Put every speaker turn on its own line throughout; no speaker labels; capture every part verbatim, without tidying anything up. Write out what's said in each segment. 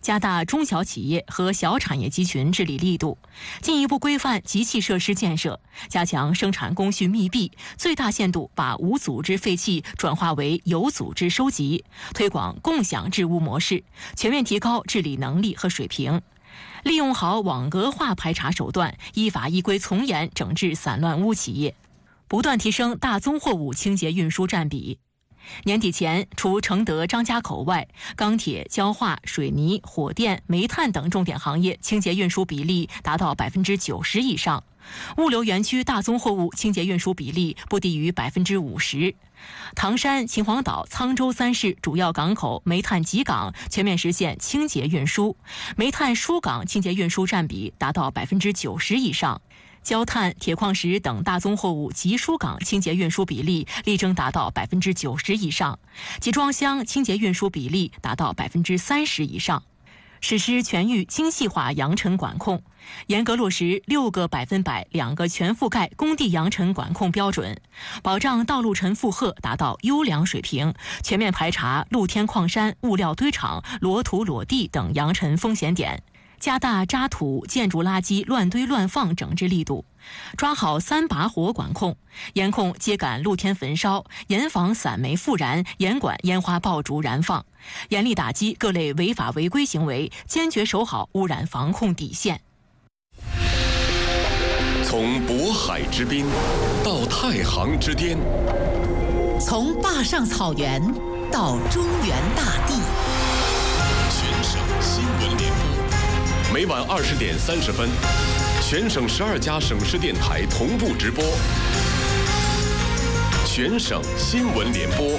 加大中小企业和小产业集群治理力度，进一步规范集气设施建设，加强生产工序密闭，最大限度把无组织废气转化为有组织收集，推广共享治污模式，全面提高治理能力和水平。利用好网格化排查手段，依法依规从严整治散乱污企业，不断提升大宗货物清洁运输占比。年底前，除承德张家口外，钢铁、焦化、水泥、火电、煤炭等重点行业清洁运输比例达到百分之九十以上，物流园区大宗货物清洁运输比例不低于百分之五十。唐山、秦皇岛、沧州三市主要港口煤炭集港全面实现清洁运输，煤炭输港清洁运输占比达到百分之九十以上。焦炭、铁矿石等大宗货物集输港清洁运输比例力争达到百分之九十以上，集装箱清洁运输比例达到百分之三十以上。实施全域精细化扬尘管控，严格落实六个百分百、两个全覆盖工地扬尘管控标准，保障道路尘负荷达到优良水平，全面排查露天矿山、物料堆场、裸土裸地等扬尘风险点。加大渣土、建筑垃圾乱堆乱放整治力度，抓好三把火管控，严控秸秆露天焚烧，严防散煤复燃，严管烟花爆竹燃放，严厉打击各类违法违规行为，坚决守好污染防控底线。
从渤海之滨到太行之巅，
从坝上草原到中原大地，
全省新闻联播。每晚二十点三十分，全省十二家省市电台同步直播。全省新闻联播。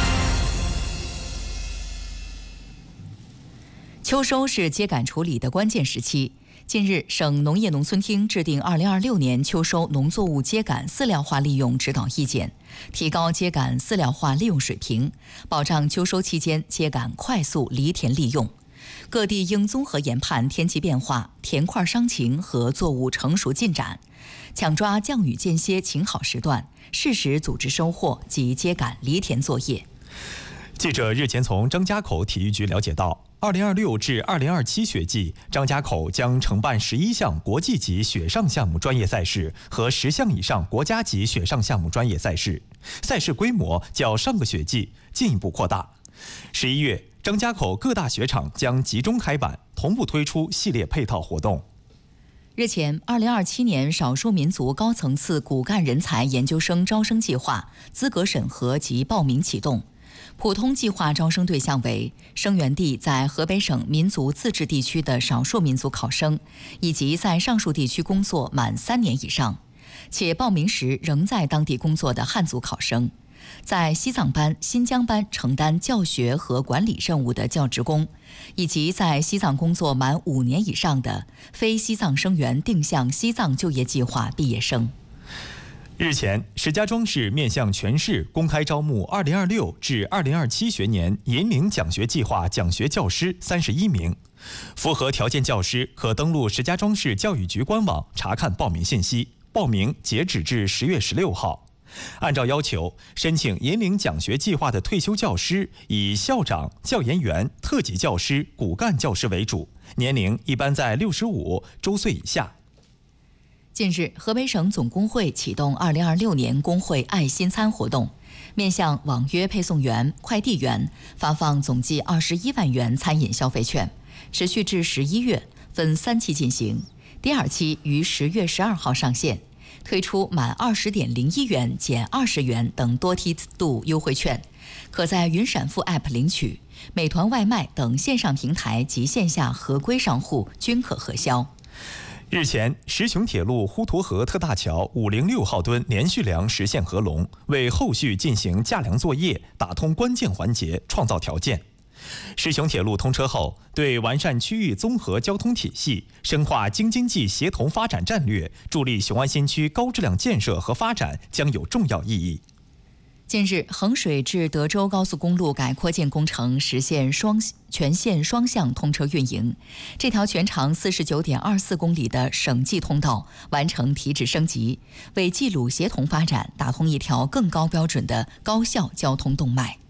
秋收是秸秆处理的关键时期。近日，省农业农村厅制定二零二六年秋收农作物秸秆饲料化利用指导意见，提高秸秆饲料化利用水平，保障秋收期间秸秆快速犁田利用。各地应综合研判天气变化、田块伤情和作物成熟进展，抢抓降雨间歇晴好时段，适时组织收获及秸秆犁田作业。
记者日前从张家口体育局了解到，二零二六至二零二七学季，张家口将承办十一项国际级雪上项目专业赛事和十项以上国家级雪上项目专业赛事，赛事规模较上个雪季进一步扩大。十一月，张家口各大雪场将集中开办，同步推出系列配套活动。
日前，二零二七年少数民族高层次骨干人才研究生招生计划资格审核及报名启动。普通计划招生对象为生源地在河北省民族自治地区的少数民族考生，以及在上述地区工作满三年以上，且报名时仍在当地工作的汉族考生。在西藏班、新疆班承担教学和管理任务的教职工，以及在西藏工作满五年以上的非西藏生源定向西藏就业计划毕业生。
日前，石家庄市面向全市公开招募二零二六至二零二七学年银领奖学计划奖学教师三十一名，符合条件教师可登录石家庄市教育局官网查看报名信息，报名截止至十月十六号。按照要求，申请银领奖学计划的退休教师以校长、教研员、特级教师、骨干教师为主，年龄一般在六十五周岁以下。
近日，河北省总工会启动二零二六年工会爱心餐活动，面向网约配送员、快递员发放总计二十一万元餐饮消费券，持续至十一月，分三期进行。第二期于十月十二号上线，推出满二十点零一元减二十元等多梯度优惠券，可在云闪付 App 领取，美团外卖等线上平台及线下合规商户均可核销。
日前，石雄铁路滹沱河特大桥五零六号墩连续梁实现合龙，为后续进行架梁作业打通关键环节创造条件。石雄铁路通车后，对完善区域综合交通体系、深化京津冀协同发展战略、助力雄安新区高质量建设和发展将有重要意义。
近日，衡水至德州高速公路改扩建工程实现双全线双向通车运营。这条全长四十九点二四公里的省际通道完成提质升级，为冀鲁协同发展打通一条更高标准的高效交通动脉。